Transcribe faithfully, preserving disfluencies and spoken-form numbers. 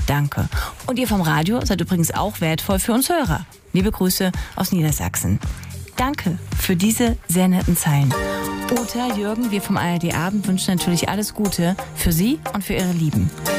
Danke. Und ihr vom Radio seid übrigens auch wertvoll für uns Hörer. Liebe Grüße aus Niedersachsen. Danke für diese sehr netten Zeilen. Uta, Jürgen, wir vom A R D Abend wünschen natürlich alles Gute für Sie und für Ihre Lieben.